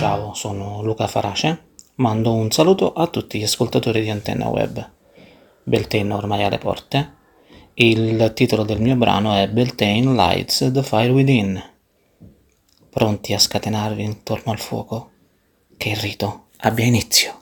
Ciao, sono Luca Farace. Mando un saluto a tutti gli ascoltatori di Antenna Web. Beltane ormai alle porte. Il titolo del mio brano è Beltane Lights the Fire Within. Pronti a scatenarvi intorno al fuoco? Che il rito abbia inizio.